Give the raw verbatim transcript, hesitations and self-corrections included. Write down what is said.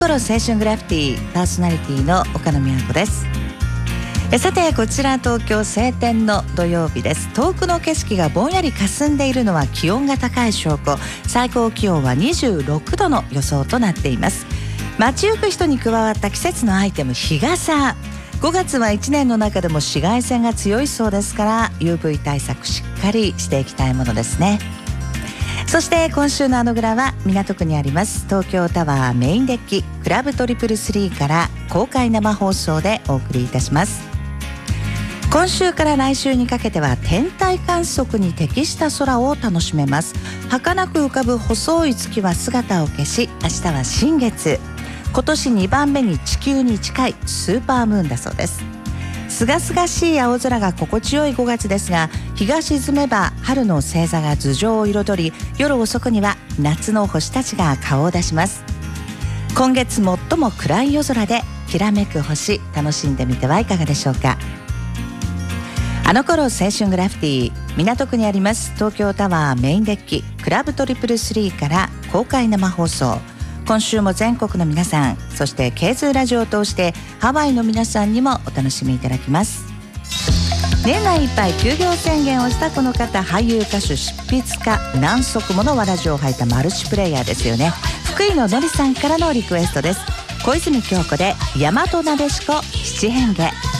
頃青春グラフィティパーソナリティの岡野美和子です。えさてこちら東京晴天の土曜日です。遠くの景色がぼんやり霞んでいるのは気温が高い証拠。最高気温はにじゅうろくどの予想となっています。街行く人に加わった季節のアイテム、日傘。ごがつはいちねんの中でも紫外線が強いそうですから ユーブイ 対策しっかりしていきたいものですね。そして今週のあのグラは港区にあります東京タワーメインデッキクラブトリプルスリーから公開生放送でお送りいたします。今週から来週にかけては天体観測に適した空を楽しめます。儚く浮かぶ細い月は姿を消し、明日は新月。今年にばんめに地球に近いスーパームーンだそうです。すがすがしい青空が心地よいごがつですが、日が沈めば春の星座が頭上を彩り、夜遅くには夏の星たちが顔を出します。今月最も暗い夜空できらめく星、楽しんでみてはいかがでしょうか。あの頃青春グラフィティ、港区にあります東京タワーメインデッキクラブトリプルスリーから公開生放送。今週も全国の皆さん、そしてケーズーラジオを通してハワイの皆さんにもお楽しみいただきます。年内いっぱい休業宣言をしたこの方、俳優歌手執筆家、何足ものわらじを履いたマルチプレイヤーですよね。福井ののりさんからのリクエストです。小泉京子で大和なでしこ七変化。